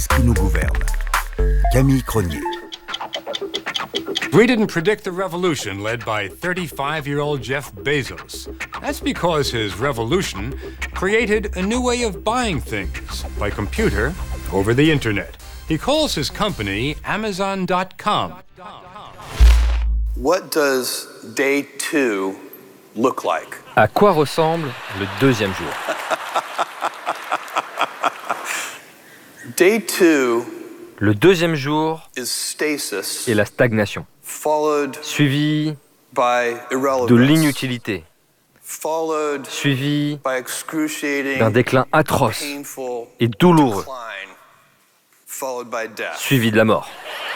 qui nous gouverne. Camille Cronier. We didn't predict the revolution led by 35-year-old Jeff Bezos. That's because his revolution created a new way of buying things by computer over the internet. He calls his company Amazon.com. What does day 2 look like? À quoi ressemble le deuxième jour? Day 2 Le deuxième jour is stasis, est la stagnation, followed suivi by de irrelevance, l'inutilité, followed suivi by excruciating, d'un déclin atroce painful et douloureux, decline, followed by death. suivi de la mort.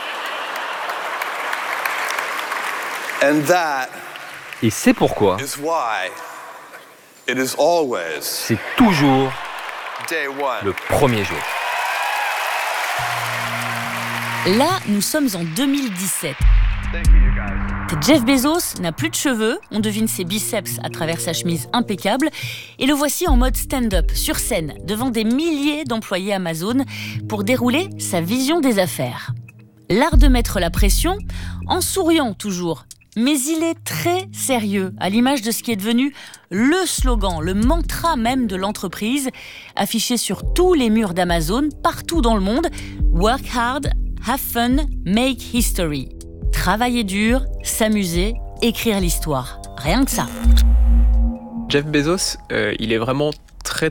And that Et c'est pourquoi is why it is always c'est toujours day 1. le premier jour. Là, nous sommes en 2017. Jeff Bezos n'a plus de cheveux, on devine ses biceps à travers sa chemise impeccable, et le voici en mode stand-up, sur scène, devant des milliers d'employés Amazon, pour dérouler sa vision des affaires. L'art de mettre la pression, en souriant toujours, mais il est très sérieux, à l'image de ce qui est devenu le slogan, le mantra même de l'entreprise, affiché sur tous les murs d'Amazon, partout dans le monde, « Work hard, have fun, make history ». Travailler dur, s'amuser, écrire l'histoire. Rien que ça. Jeff Bezos, il est vraiment très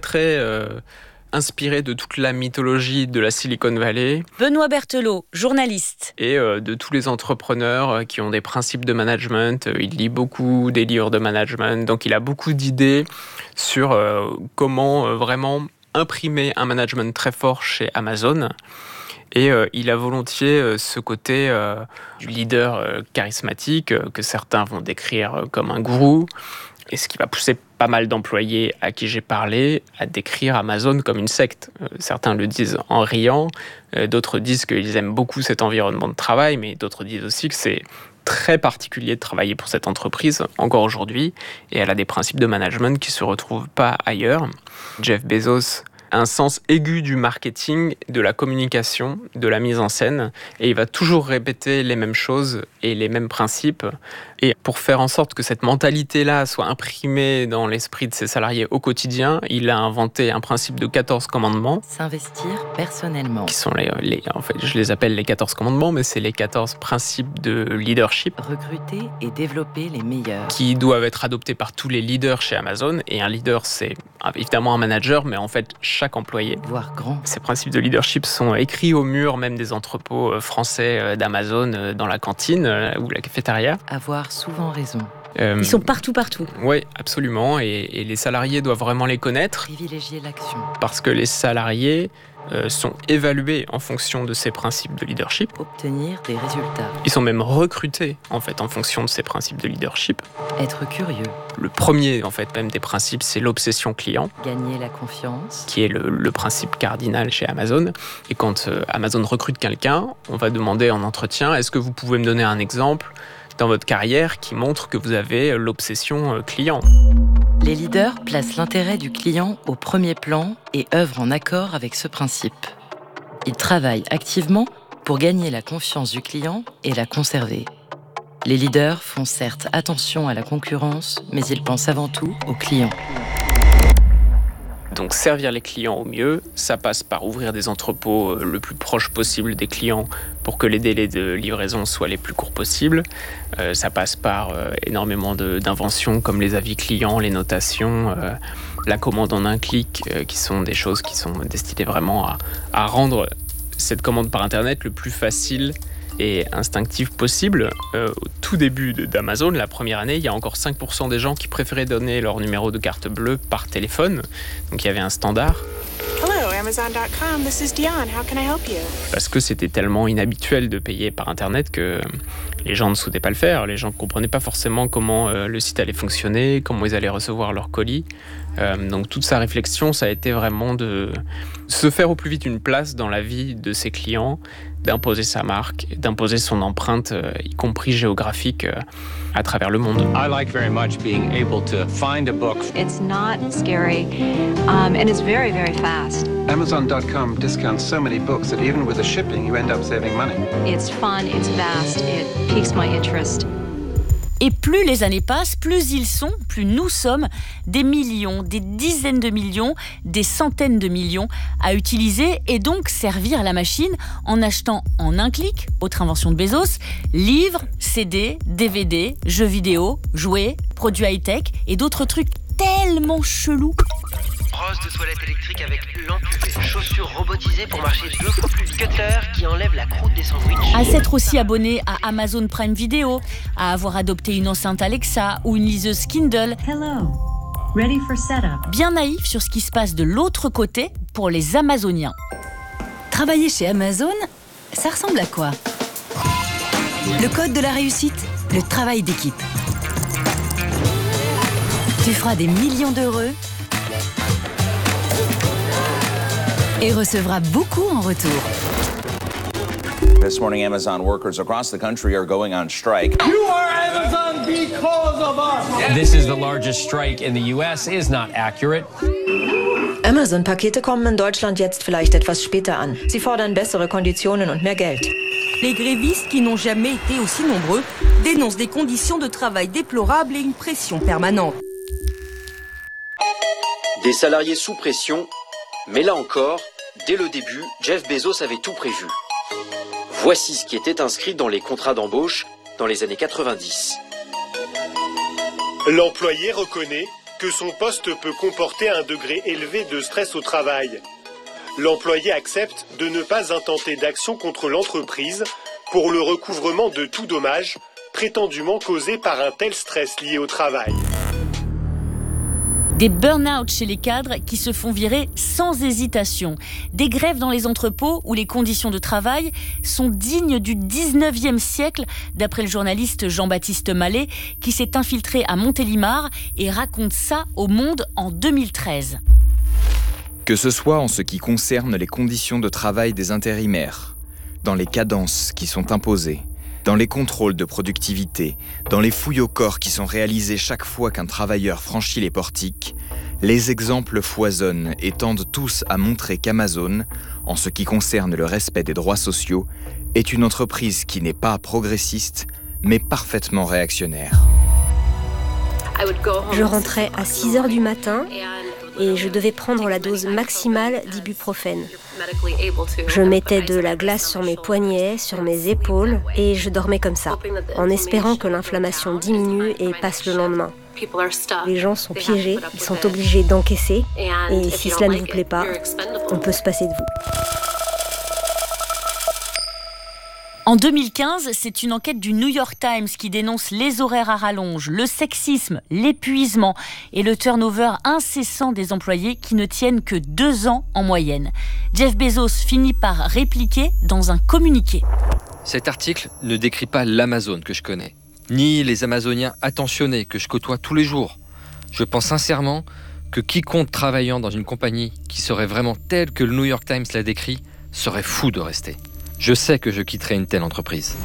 inspiré de toute la mythologie de la Silicon Valley. Benoît Berthelot, journaliste. Et de tous les entrepreneurs qui ont des principes de management. Il lit beaucoup des livres de management. Donc il a beaucoup d'idées sur comment vraiment imprimer un management très fort chez Amazon. Et il a volontiers ce côté du leader charismatique que certains vont décrire comme un gourou. Et ce qui va pousser pas mal d'employés à qui j'ai parlé à décrire Amazon comme une secte. Certains le disent en riant, d'autres disent qu'ils aiment beaucoup cet environnement de travail, mais d'autres disent aussi que c'est très particulier de travailler pour cette entreprise, encore aujourd'hui, et elle a des principes de management qui ne se retrouvent pas ailleurs. Jeff Bezos a un sens aigu du marketing, de la communication, de la mise en scène, et il va toujours répéter les mêmes choses et les mêmes principes. Et pour faire en sorte que cette mentalité-là soit imprimée dans l'esprit de ses salariés au quotidien, il a inventé un principe de 14 commandements. S'investir personnellement. Qui sont en fait, je les appelle les 14 commandements, mais c'est les 14 principes de leadership. Recruter et développer les meilleurs. Qui doivent être adoptés par tous les leaders chez Amazon. Et un leader, c'est évidemment un manager, mais en fait, chaque employé. Voire grand. Ces principes de leadership sont écrits au mur, même des entrepôts français d'Amazon, dans la cantine ou la cafétéria. Avoir souvent raison. Ils sont partout. Oui, absolument. Et les salariés doivent vraiment les connaître. Privilégier l'action. Parce que les salariés sont évalués en fonction de ces principes de leadership. Obtenir des résultats. Ils sont même recrutés en fait en fonction de ces principes de leadership. Être curieux. Le premier en fait même des principes, c'est l'obsession client. Gagner la confiance. Qui est le principe cardinal chez Amazon. Et quand Amazon recrute quelqu'un, on va demander en entretien, est-ce que vous pouvez me donner un exemple dans votre carrière qui montre que vous avez l'obsession client. Les leaders placent l'intérêt du client au premier plan et œuvrent en accord avec ce principe. Ils travaillent activement pour gagner la confiance du client et la conserver. Les leaders font certes attention à la concurrence, mais ils pensent avant tout aux clients. Donc servir les clients au mieux, ça passe par ouvrir des entrepôts le plus proche possible des clients pour que les délais de livraison soient les plus courts possibles. Ça passe par énormément d'inventions comme les avis clients, les notations, la commande en un clic, qui sont des choses qui sont destinées vraiment à rendre cette commande par Internet le plus facile et instinctif possible. Au tout début d'Amazon, la première année, il y a encore 5% des gens qui préféraient donner leur numéro de carte bleue par téléphone. Donc il y avait un standard. Hello, Amazon.com, this is Dion. How can I help you? Parce que c'était tellement inhabituel de payer par Internet que les gens ne souhaitaient pas le faire. Les gens ne comprenaient pas forcément comment le site allait fonctionner, comment ils allaient recevoir leurs colis. Donc toute sa réflexion, ça a été vraiment de se faire au plus vite une place dans la vie de ses clients, d'imposer sa marque, d'imposer son empreinte, y compris géographique, à travers le monde. I like very much being able to find a book. It's not scary, and it's very, very fast. Amazon.com discounts so many books that even with the shipping, you end up saving money. It's fun, it's vast, it piques my interest. Et plus les années passent, plus ils sont, plus nous sommes, des millions, des dizaines de millions, des centaines de millions à utiliser et donc servir la machine en achetant en un clic, autre invention de Bezos, livres, CD, DVD, jeux vidéo, jouets, produits high-tech et d'autres trucs tellement chelous. Brosse de toilette électrique avec lampe UV, chaussures robotisées pour marcher 2 fois plus vite, cutter qui enlève la croûte des sandwichs. À s'être aussi abonné à Amazon Prime Video, à avoir adopté une enceinte Alexa ou une liseuse Kindle. Hello. Ready for setup. Bien naïf sur ce qui se passe de l'autre côté pour les Amazoniens. Travailler chez Amazon, ça ressemble à quoi? Le code de la réussite, le travail d'équipe. Tu feras des millions d'heureux et recevra beaucoup en retour. This morning, Amazon workers across the country are going on strike. You are Amazon because of us. This is the largest strike in the US is not accurate. Amazon-Pakete kommen in Deutschland jetzt vielleicht etwas später an. Sie fordern bessere Konditionen und mehr Geld. Les grévistes, qui n'ont jamais été aussi nombreux, dénoncent des conditions de travail déplorables et une pression permanente. Des salariés sous pression, mais là encore, dès le début, Jeff Bezos avait tout prévu. Voici ce qui était inscrit dans les contrats d'embauche dans les années 90. L'employé reconnaît que son poste peut comporter un degré élevé de stress au travail. L'employé accepte de ne pas intenter d'action contre l'entreprise pour le recouvrement de tout dommage prétendument causé par un tel stress lié au travail. Des burn-out chez les cadres qui se font virer sans hésitation. Des grèves dans les entrepôts où les conditions de travail sont dignes du 19e siècle, d'après le journaliste Jean-Baptiste Mallet, qui s'est infiltré à Montélimar et raconte ça au Monde en 2013. Que ce soit en ce qui concerne les conditions de travail des intérimaires, dans les cadences qui sont imposées, dans les contrôles de productivité, dans les fouilles au corps qui sont réalisées chaque fois qu'un travailleur franchit les portiques, les exemples foisonnent et tendent tous à montrer qu'Amazon, en ce qui concerne le respect des droits sociaux, est une entreprise qui n'est pas progressiste, mais parfaitement réactionnaire. Je rentrais à 6h du matin et je devais prendre la dose maximale d'ibuprofène. Je mettais de la glace sur mes poignets, sur mes épaules et je dormais comme ça, en espérant que l'inflammation diminue et passe le lendemain. Les gens sont piégés, ils sont obligés d'encaisser et si cela ne vous plaît pas, on peut se passer de vous. En 2015, c'est une enquête du New York Times qui dénonce les horaires à rallonge, le sexisme, l'épuisement et le turnover incessant des employés qui ne tiennent que 2 ans en moyenne. Jeff Bezos finit par répliquer dans un communiqué. Cet article ne décrit pas l'Amazon que je connais, ni les Amazoniens attentionnés que je côtoie tous les jours. Je pense sincèrement que quiconque travaillant dans une compagnie qui serait vraiment telle que le New York Times l'a décrit serait fou de rester. Je sais que je quitterai une telle entreprise.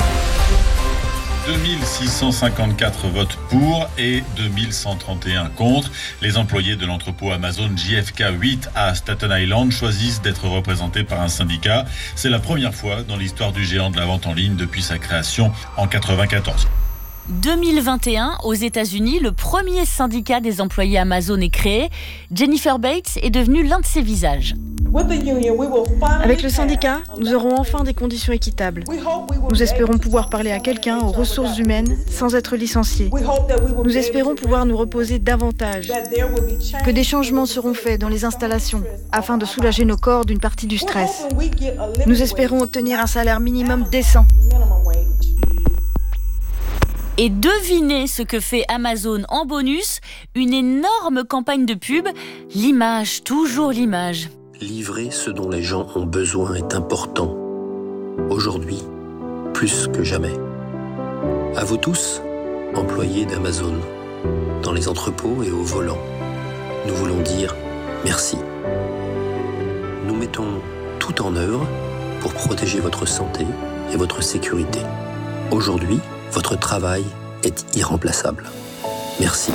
2654 votes pour et 2131 contre. Les employés de l'entrepôt Amazon JFK 8 à Staten Island choisissent d'être représentés par un syndicat. C'est la première fois dans l'histoire du géant de la vente en ligne depuis sa création en 1994. 2021, aux États-Unis, le premier syndicat des employés Amazon est créé. Jennifer Bates est devenue l'un de ses visages. Avec le syndicat, nous aurons enfin des conditions équitables. Nous espérons pouvoir parler à quelqu'un aux ressources humaines sans être licenciés. Nous espérons pouvoir nous reposer davantage. Que des changements seront faits dans les installations afin de soulager nos corps d'une partie du stress. Nous espérons obtenir un salaire minimum décent. Et devinez ce que fait Amazon en bonus, une énorme campagne de pub, l'image, toujours l'image. Livrer ce dont les gens ont besoin est important. Aujourd'hui, plus que jamais. À vous tous, employés d'Amazon, dans les entrepôts et au volant. nous voulons dire merci. Nous mettons tout en œuvre pour protéger votre santé et votre sécurité. Aujourd'hui, votre travail est irremplaçable. Merci.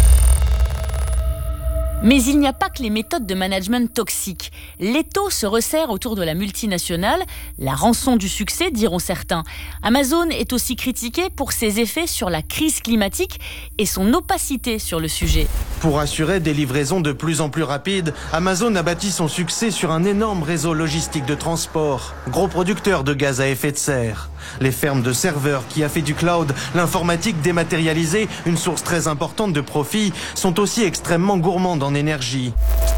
Mais il n'y a pas que les méthodes de management toxiques. L'étau se resserre autour de la multinationale, la rançon du succès, diront certains. Amazon est aussi critiqué pour ses effets sur la crise climatique et son opacité sur le sujet. Pour assurer des livraisons de plus en plus rapides, Amazon a bâti son succès sur un énorme réseau logistique de transport, gros producteur de gaz à effet de serre. Les fermes de serveurs qui a fait du cloud, l'informatique dématérialisée, une source très importante de profit, sont aussi extrêmement gourmandes en énergie.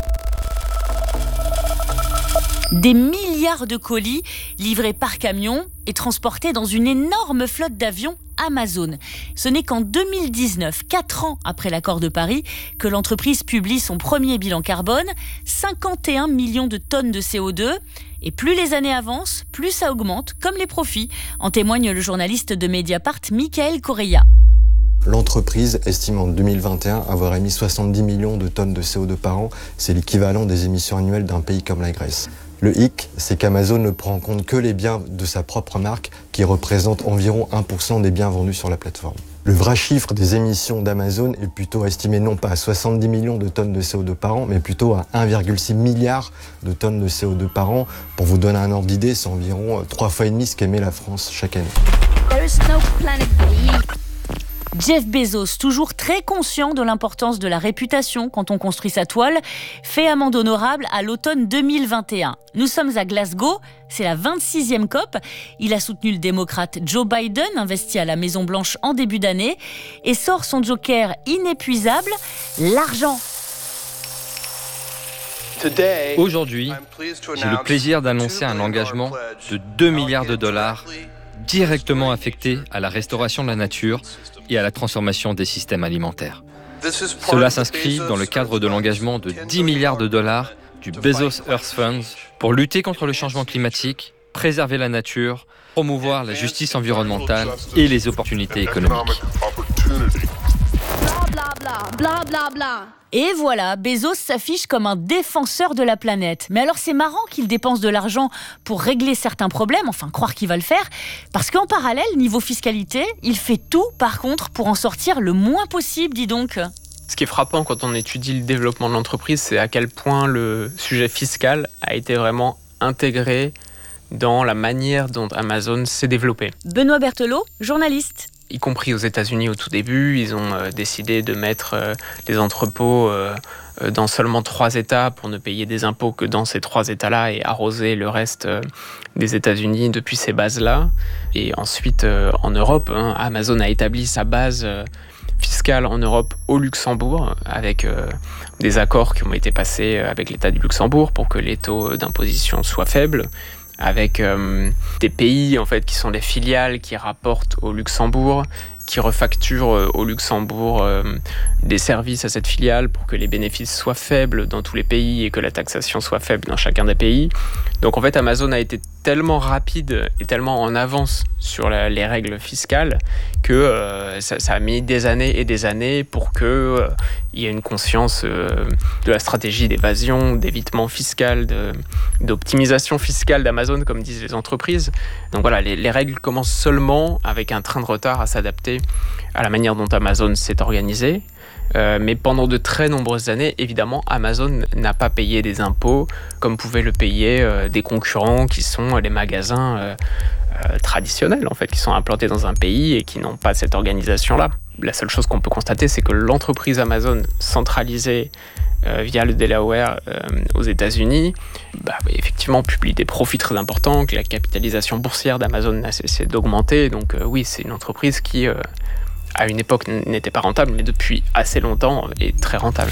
Des milliards de colis livrés par camion et transportés dans une énorme flotte d'avions Amazon. Ce n'est qu'en 2019, 4 ans après l'accord de Paris, que l'entreprise publie son premier bilan carbone, 51 millions de tonnes de CO2. Et plus les années avancent, plus ça augmente, comme les profits, en témoigne le journaliste de Mediapart, Michael Correia. L'entreprise estime en 2021 avoir émis 70 millions de tonnes de CO2 par an. C'est l'équivalent des émissions annuelles d'un pays comme la Grèce. Le hic, c'est qu'Amazon ne prend en compte que les biens de sa propre marque, qui représentent environ 1% des biens vendus sur la plateforme. Le vrai chiffre des émissions d'Amazon est plutôt estimé non pas à 70 millions de tonnes de CO2 par an, mais plutôt à 1,6 milliard de tonnes de CO2 par an. Pour vous donner un ordre d'idée, c'est environ 3 fois et demi ce qu'émet la France chaque année. Jeff Bezos, toujours très conscient de l'importance de la réputation quand on construit sa toile, fait amende honorable à l'automne 2021. Nous sommes à Glasgow, c'est la 26e COP. Il a soutenu le démocrate Joe Biden, investi à la Maison-Blanche en début d'année, et sort son joker inépuisable, l'argent. Aujourd'hui, j'ai le plaisir d'annoncer un engagement de 2 milliards de dollars directement affecté à la restauration de la nature et à la transformation des systèmes alimentaires. Cela s'inscrit dans le cadre de l'engagement de 10 milliards de dollars du Bezos Earth Fund pour lutter contre le changement climatique, préserver la nature, promouvoir la justice environnementale et les opportunités économiques. Bla bla bla. Et voilà, Bezos s'affiche comme un défenseur de la planète. Mais alors c'est marrant qu'il dépense de l'argent pour régler certains problèmes, enfin croire qu'il va le faire, parce qu'en parallèle, niveau fiscalité, il fait tout par contre pour en sortir le moins possible, dis donc. Ce qui est frappant quand on étudie le développement de l'entreprise, c'est à quel point le sujet fiscal a été vraiment intégré dans la manière dont Amazon s'est développé. Benoît Berthelot, journaliste. Y compris aux États-Unis au tout début, ils ont décidé de mettre les entrepôts dans seulement 3 États pour ne payer des impôts que dans ces 3 États-là et arroser le reste des États-Unis depuis ces bases-là. Et ensuite, en Europe, Amazon a établi sa base fiscale en Europe au Luxembourg avec des accords qui ont été passés avec l'État du Luxembourg pour que les taux d'imposition soient faibles, avec des pays en fait qui sont les filiales qui rapportent au Luxembourg, qui refacturent au Luxembourg des services à cette filiale pour que les bénéfices soient faibles dans tous les pays et que la taxation soit faible dans chacun des pays. Donc en fait Amazon a été tellement rapide et tellement en avance sur les règles fiscales que ça a mis des années et des années pour qu'il y ait une conscience de la stratégie d'évasion, d'évitement fiscal, d'optimisation fiscale d'Amazon, comme disent les entreprises. Donc voilà, les règles commencent seulement avec un train de retard à s'adapter à la manière dont Amazon s'est organisée. Mais pendant de très nombreuses années, évidemment, Amazon n'a pas payé des impôts comme pouvaient le payer des concurrents qui sont les magasins traditionnels, en fait, qui sont implantés dans un pays et qui n'ont pas cette organisation-là. La seule chose qu'on peut constater, c'est que l'entreprise Amazon centralisée via le Delaware aux États-Unis, effectivement, publie des profits très importants, que la capitalisation boursière d'Amazon n'a cessé d'augmenter. Donc oui, c'est une entreprise qui... à une époque n'était pas rentable, mais depuis assez longtemps est très rentable.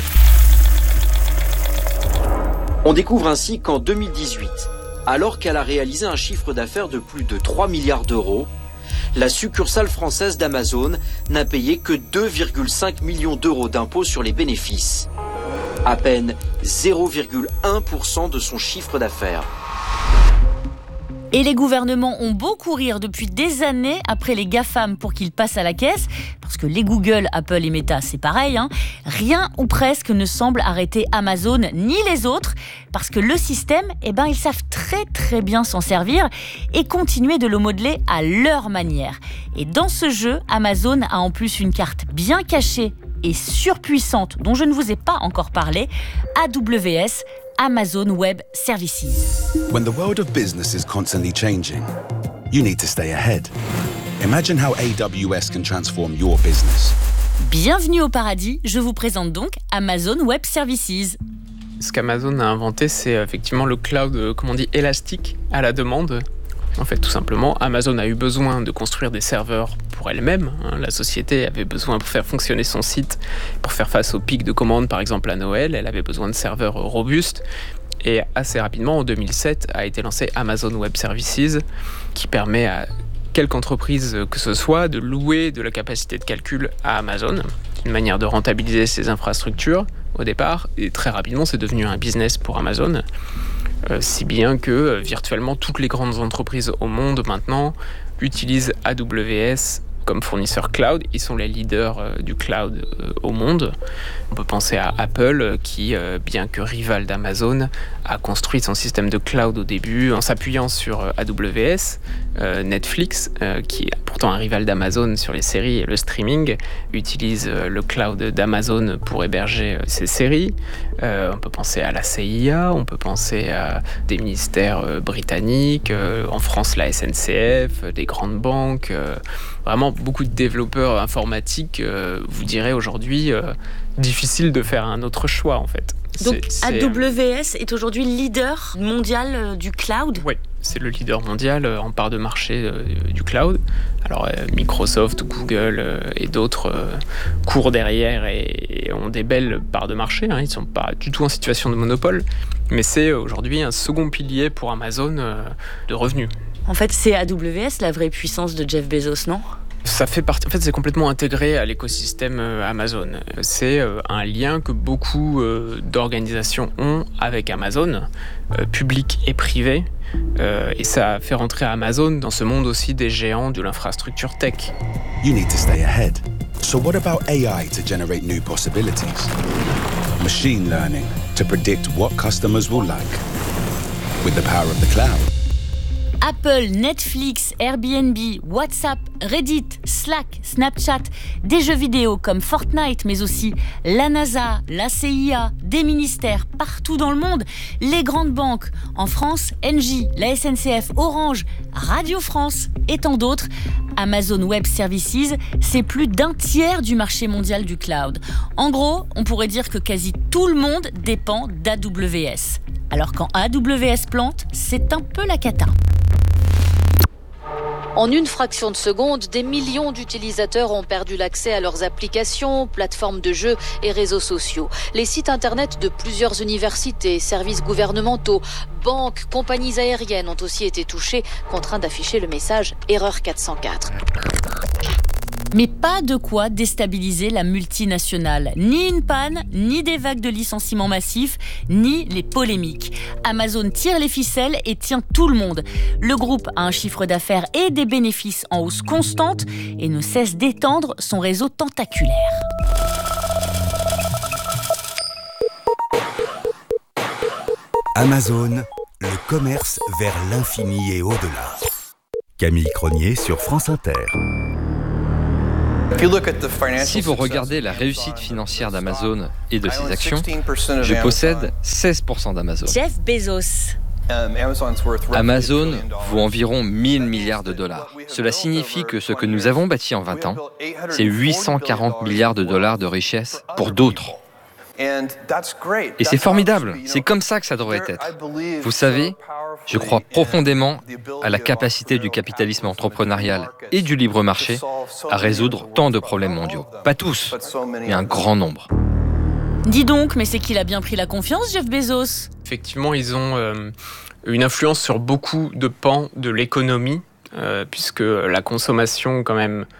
On découvre ainsi qu'en 2018, alors qu'elle a réalisé un chiffre d'affaires de plus de 3 milliards d'euros, la succursale française d'Amazon n'a payé que 2,5 millions d'euros d'impôts sur les bénéfices. À peine 0,1% de son chiffre d'affaires. Et les gouvernements ont beau courir depuis des années après les GAFAM pour qu'ils passent à la caisse, parce que les Google, Apple et Meta, c'est pareil, rien ou presque ne semble arrêter Amazon ni les autres, parce que le système, ils savent très très bien s'en servir et continuer de le modeler à leur manière. Et dans ce jeu, Amazon a en plus une carte bien cachée et surpuissante dont je ne vous ai pas encore parlé, AWS, Amazon Web Services. When the world of business is constantly changing, you need to stay ahead. Imagine how AWS can transform your business. Bienvenue au paradis, je vous présente donc Amazon Web Services. Ce qu'Amazon a inventé, c'est effectivement le cloud, élastique à la demande. En fait, tout simplement, Amazon a eu besoin de construire des serveurs pour elle-même. La société avait besoin, pour faire fonctionner son site, pour faire face aux pics de commandes, par exemple à Noël, elle avait besoin de serveurs robustes. Et assez rapidement, en 2007, a été lancé Amazon Web Services, qui permet à quelque entreprise que ce soit de louer de la capacité de calcul à Amazon, une manière de rentabiliser ses infrastructures au départ. Et très rapidement, c'est devenu un business pour Amazon. Si bien que virtuellement toutes les grandes entreprises au monde maintenant utilisent AWS comme fournisseur cloud. Ils sont les leaders du cloud au monde. On peut penser à Apple qui, bien que rival d'Amazon, a construit son système de cloud au début en s'appuyant sur AWS. Netflix, qui est pourtant un rival d'Amazon sur les séries et le streaming, utilise le cloud d'Amazon pour héberger ses séries. On peut penser à la CIA, on peut penser à des ministères britanniques, en France la SNCF, des grandes banques, vraiment beaucoup de développeurs informatiques vous diraient aujourd'hui difficile de faire un autre choix en fait. Donc AWS est aujourd'hui leader mondial du cloud ? Oui, c'est le leader mondial en part de marché du cloud. Alors Microsoft, Google et d'autres courent derrière et ont des belles parts de marché. Ils ne sont pas du tout en situation de monopole, mais c'est aujourd'hui un second pilier pour Amazon de revenus. En fait, c'est AWS la vraie puissance de Jeff Bezos, non ? Ça fait partie. En fait, c'est complètement intégré à l'écosystème Amazon. C'est un lien que beaucoup d'organisations ont avec Amazon, public et privé. Et ça fait rentrer Amazon dans ce monde aussi des géants de l'infrastructure tech. You need to stay ahead. So what about AI to generate new possibilities? Machine learning to predict what customers will like. With the power of the cloud. Apple, Netflix, Airbnb, WhatsApp, Reddit, Slack, Snapchat, des jeux vidéo comme Fortnite, mais aussi la NASA, la CIA, des ministères partout dans le monde, les grandes banques, en France, Engie, la SNCF, Orange, Radio France et tant d'autres. Amazon Web Services, c'est plus d'un tiers du marché mondial du cloud. En gros, on pourrait dire que quasi tout le monde dépend d'AWS. Alors quand AWS plante, c'est un peu la cata. En une fraction de seconde, des millions d'utilisateurs ont perdu l'accès à leurs applications, plateformes de jeux et réseaux sociaux. Les sites internet de plusieurs universités, services gouvernementaux, banques, compagnies aériennes ont aussi été touchés, contraints d'afficher le message « Erreur 404 ». Mais pas de quoi déstabiliser la multinationale. Ni une panne, ni des vagues de licenciements massifs, ni les polémiques. Amazon tire les ficelles et tient tout le monde. Le groupe a un chiffre d'affaires et des bénéfices en hausse constante et ne cesse d'étendre son réseau tentaculaire. Amazon, le commerce vers l'infini et au-delà. Camille Cronier sur France Inter. Si vous regardez la réussite financière d'Amazon et de ses actions, je possède 16% d'Amazon. Jeff Bezos. Amazon vaut environ 1000 milliards de dollars. Cela signifie que ce que nous avons bâti en 20 ans, c'est 840 milliards de dollars de richesse pour d'autres. Et c'est formidable, c'est comme ça que ça devrait être. Vous savez, je crois profondément à la capacité du capitalisme entrepreneurial et du libre marché à résoudre tant de problèmes mondiaux. Pas tous, mais un grand nombre. Dis donc, mais c'est qu'il a bien pris la confiance, Jeff Bezos ? Effectivement, ils ont une influence sur beaucoup de pans de l'économie, puisque la consommation, quand même,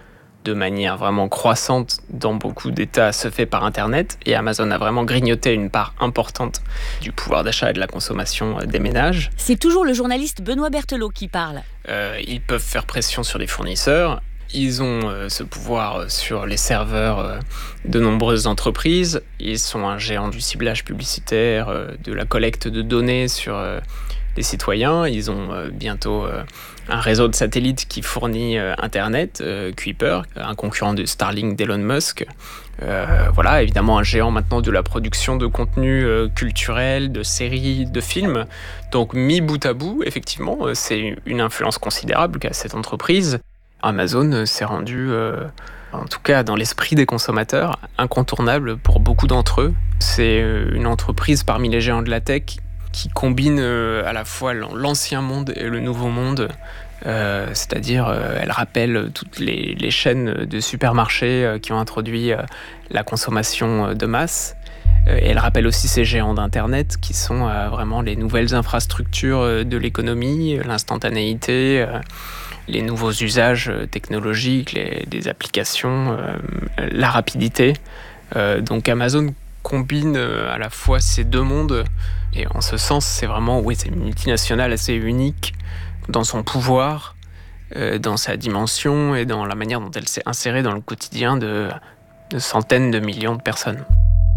de manière vraiment croissante dans beaucoup d'États se fait par Internet, et Amazon a vraiment grignoté une part importante du pouvoir d'achat et de la consommation des ménages. C'est toujours le journaliste Benoît Berthelot qui parle. Ils peuvent faire pression sur les fournisseurs. Ils ont ce pouvoir sur les serveurs de nombreuses entreprises. Ils sont un géant du ciblage publicitaire, de la collecte de données sur les citoyens. Ils ont bientôt un réseau de satellites qui fournit Internet, Kuiper, un concurrent de Starlink d'Elon Musk. Voilà, évidemment un géant maintenant de la production de contenu culturel, de séries, de films. Donc mis bout à bout, effectivement, c'est une influence considérable qu'a cette entreprise. Amazon s'est rendu, en tout cas dans l'esprit des consommateurs, incontournable pour beaucoup d'entre eux. C'est une entreprise parmi les géants de la tech qui combine à la fois l'ancien monde et le nouveau monde. C'est-à-dire, elle rappelle toutes les chaînes de supermarchés qui ont introduit la consommation de masse. Et elle rappelle aussi ces géants d'Internet qui sont vraiment les nouvelles infrastructures de l'économie, l'instantanéité, les nouveaux usages technologiques, les applications, la rapidité. Donc Amazon combine à la fois ces deux mondes, et en ce sens, c'est vraiment c'est une multinationale assez unique dans son pouvoir, dans sa dimension et dans la manière dont elle s'est insérée dans le quotidien de centaines de millions de personnes.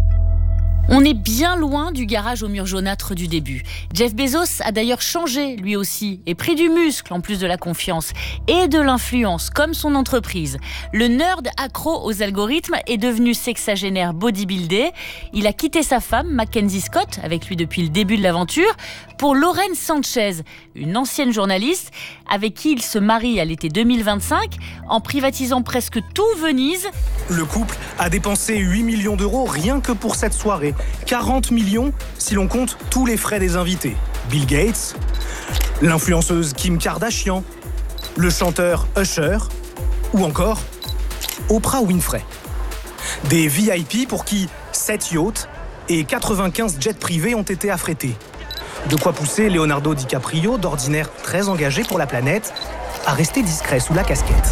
On est bien loin du garage au mur jaunâtre du début. Jeff Bezos a d'ailleurs changé lui aussi et pris du muscle en plus de la confiance et de l'influence comme son entreprise. Le nerd accro aux algorithmes est devenu sexagénaire bodybuildé. Il a quitté sa femme, Mackenzie Scott, avec lui depuis le début de l'aventure, pour Lauren Sanchez, une ancienne journaliste avec qui il se marie à l'été 2025 en privatisant presque tout Venise. Le couple a dépensé 8 millions d'euros rien que pour cette soirée. 40 millions si l'on compte tous les frais des invités. Bill Gates, l'influenceuse Kim Kardashian, le chanteur Usher ou encore Oprah Winfrey. Des VIP pour qui 7 yachts et 95 jets privés ont été affrétés. De quoi pousser Leonardo DiCaprio, d'ordinaire très engagé pour la planète, à rester discret sous la casquette.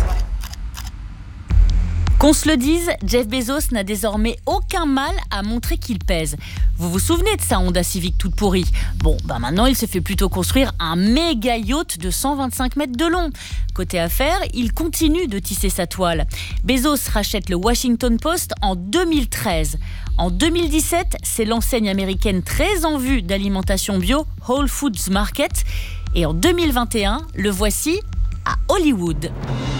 Qu'on se le dise, Jeff Bezos n'a désormais aucun mal à montrer qu'il pèse. Vous vous souvenez de sa Honda Civic toute pourrie ? Maintenant, il se fait plutôt construire un méga yacht de 125 mètres de long. Côté affaires, il continue de tisser sa toile. Bezos rachète le Washington Post en 2013. En 2017, c'est l'enseigne américaine très en vue d'alimentation bio Whole Foods Market. Et en 2021, le voici à Hollywood.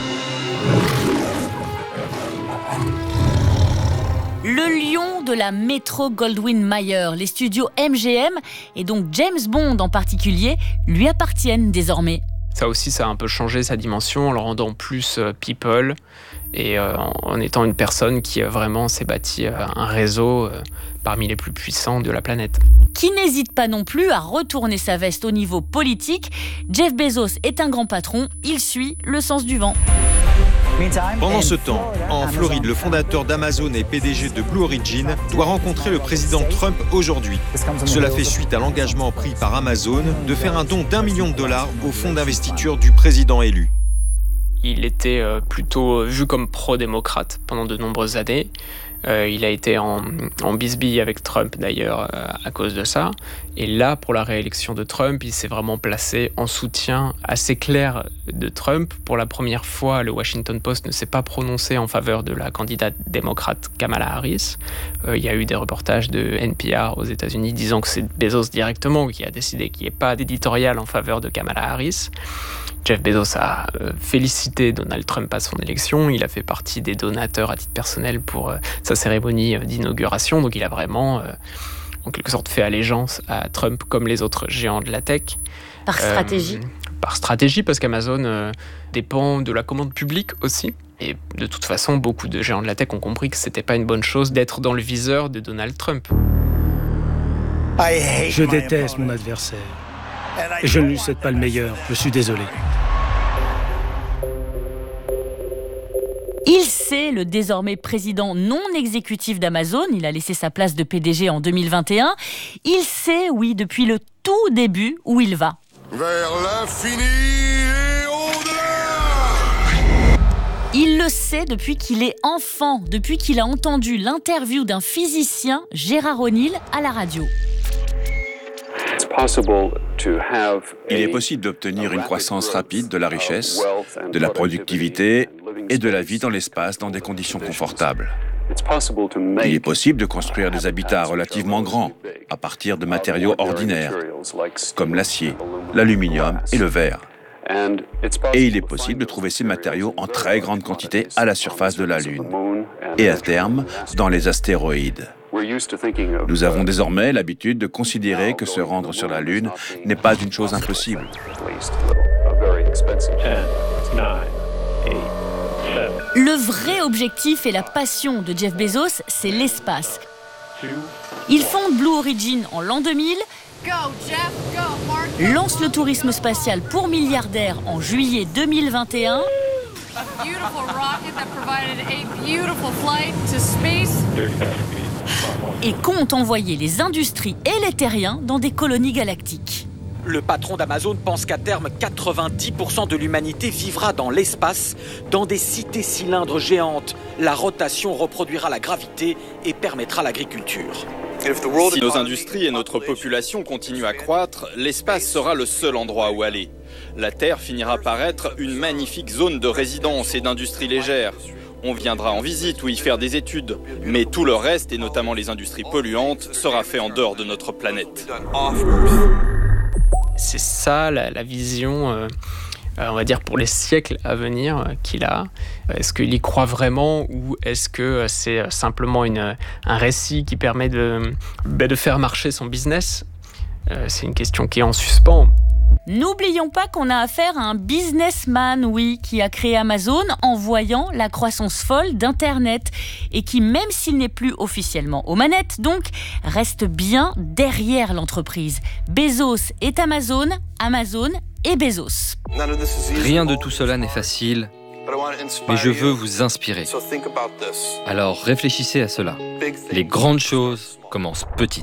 Le lion de la Metro-Goldwyn-Mayer, les studios MGM et donc James Bond en particulier lui appartiennent désormais. Ça aussi, ça a un peu changé sa dimension en le rendant plus people et en étant une personne qui vraiment s'est bâti un réseau parmi les plus puissants de la planète. Qui n'hésite pas non plus à retourner sa veste au niveau politique. Jeff Bezos est un grand patron, il suit le sens du vent. Pendant ce temps, en Floride, le fondateur d'Amazon et PDG de Blue Origin doit rencontrer le président Trump aujourd'hui. Cela fait suite à l'engagement pris par Amazon de faire un don d'$1 million au fonds d'investiture du président élu. Il était plutôt vu comme pro-démocrate pendant de nombreuses années. Il a été en bisbille avec Trump d'ailleurs à cause de ça. Et là, pour la réélection de Trump, il s'est vraiment placé en soutien assez clair de Trump. Pour la première fois, le Washington Post ne s'est pas prononcé en faveur de la candidate démocrate Kamala Harris. Il y a eu des reportages de NPR aux États-Unis disant que c'est Bezos directement qui a décidé qu'il n'y ait pas d'éditorial en faveur de Kamala Harris. Jeff Bezos a félicité Donald Trump à son élection. Il a fait partie des donateurs à titre personnel pour sa cérémonie d'inauguration. Donc il a vraiment, en quelque sorte, fait allégeance à Trump comme les autres géants de la tech. Par stratégie Par stratégie, parce qu'Amazon dépend de la commande publique aussi. Et de toute façon, beaucoup de géants de la tech ont compris que c'était pas une bonne chose d'être dans le viseur de Donald Trump. Je déteste mon adversaire. Et je ne lui souhaite pas le meilleur, je suis désolé. Il sait, le désormais président non exécutif d'Amazon, il a laissé sa place de PDG en 2021, il sait, oui, depuis le tout début, où il va. Vers l'infini et au-delà. Il le sait depuis qu'il est enfant, depuis qu'il a entendu l'interview d'un physicien, Gérard O'Neill, à la radio. Il est possible d'obtenir une croissance rapide de la richesse, de la productivité et de la vie dans l'espace dans des conditions confortables. Il est possible de construire des habitats relativement grands à partir de matériaux ordinaires, comme l'acier, l'aluminium et le verre. Et il est possible de trouver ces matériaux en très grande quantité à la surface de la Lune et à terme dans les astéroïdes. Nous avons désormais l'habitude de considérer que se rendre sur la Lune n'est pas une chose impossible. Le vrai objectif et la passion de Jeff Bezos, c'est l'espace. Il fonde Blue Origin en l'an 2000, lance le tourisme spatial pour milliardaires en juillet 2021 et compte envoyer les industries et les terriens dans des colonies galactiques. Le patron d'Amazon pense qu'à terme, 90% de l'humanité vivra dans l'espace, dans des cités cylindres géantes. La rotation reproduira la gravité et permettra l'agriculture. Si nos industries et notre population continuent à croître, l'espace sera le seul endroit où aller. La Terre finira par être une magnifique zone de résidence et d'industrie légère. On viendra en visite ou y faire des études, mais tout le reste, et notamment les industries polluantes, sera fait en dehors de notre planète. C'est ça la vision, on va dire, pour les siècles à venir qu'il a. Est-ce qu'il y croit vraiment ou est-ce que c'est simplement un récit qui permet de faire marcher son business ? C'est une question qui est en suspens. N'oublions pas qu'on a affaire à un businessman, oui, qui a créé Amazon en voyant la croissance folle d'Internet et qui, même s'il n'est plus officiellement aux manettes, donc, reste bien derrière l'entreprise. Bezos est Amazon, Amazon est Bezos. Rien de tout cela n'est facile, mais je veux vous inspirer. Alors réfléchissez à cela. Les grandes choses commencent petites.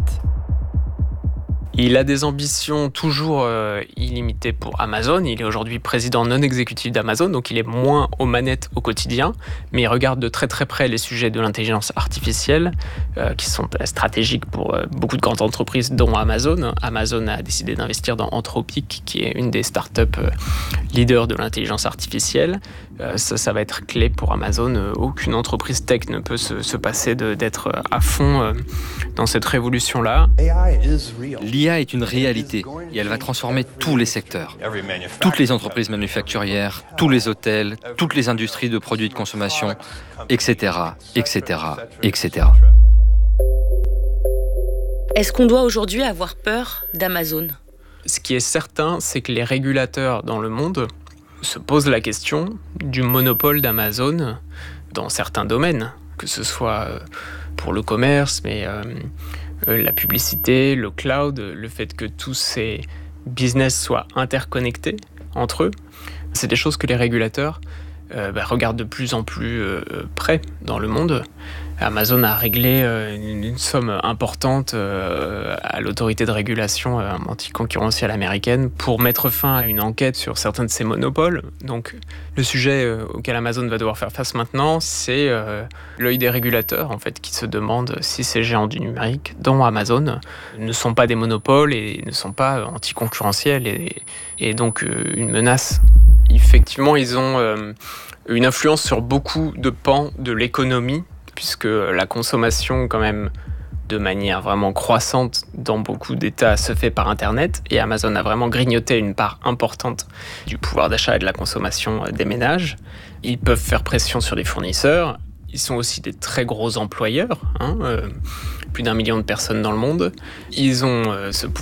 Il a des ambitions toujours illimitées pour Amazon. Il est aujourd'hui président non exécutif d'Amazon, donc il est moins aux manettes au quotidien, mais il regarde de très très près les sujets de l'intelligence artificielle qui sont stratégiques pour beaucoup de grandes entreprises, dont Amazon. Amazon a décidé d'investir dans Anthropic, qui est une des startups leaders de l'intelligence artificielle. Ça va être clé pour Amazon. Aucune entreprise tech ne peut se passer d'être à fond dans cette révolution-là. L'IA est une réalité et elle va transformer tous les secteurs. Toutes les entreprises manufacturières, tous les hôtels, toutes les industries de produits de consommation, etc., etc., etc. Est-ce qu'on doit aujourd'hui avoir peur d'Amazon ? Ce qui est certain, c'est que les régulateurs dans le monde se posent la question du monopole d'Amazon dans certains domaines, que ce soit pour le commerce, mais la publicité, le cloud, le fait que tous ces business soient interconnectés entre eux. C'est des choses que les régulateurs regardent de plus en plus près dans le monde. Amazon a réglé une somme importante à l'autorité de régulation anticoncurrentielle américaine pour mettre fin à une enquête sur certains de ces monopoles. Donc le sujet auquel Amazon va devoir faire face maintenant, c'est l'œil des régulateurs en fait, qui se demandent si ces géants du numérique, dont Amazon, ne sont pas des monopoles et ne sont pas anticoncurrentiels et donc une menace. Effectivement, ils ont une influence sur beaucoup de pans de l'économie, puisque la consommation, quand même, de manière vraiment croissante dans beaucoup d'États, se fait par Internet. Et Amazon a vraiment grignoté une part importante du pouvoir d'achat et de la consommation des ménages. Ils peuvent faire pression sur les fournisseurs. Ils sont aussi des très gros employeurs, plus d'1 million de personnes dans le monde. Ils ont ce pouvoir